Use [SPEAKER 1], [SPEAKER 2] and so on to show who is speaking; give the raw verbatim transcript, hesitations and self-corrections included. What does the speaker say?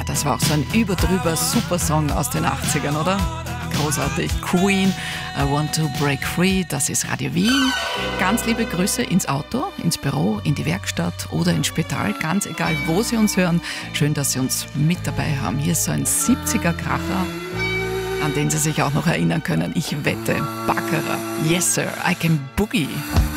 [SPEAKER 1] Das war auch so ein überdrüber Supersong aus den achtzigern, oder? Großartig. Queen, I Want to Break Free, das ist Radio Wien. Ganz liebe Grüße ins Auto, ins Büro, in die Werkstatt oder ins Spital, ganz egal, wo Sie uns hören. Schön, dass Sie uns mit dabei haben. Hier ist so ein siebziger-Kracher, an den Sie sich auch noch erinnern können. Ich wette, Baccarat, Yes Sir, I Can Boogie.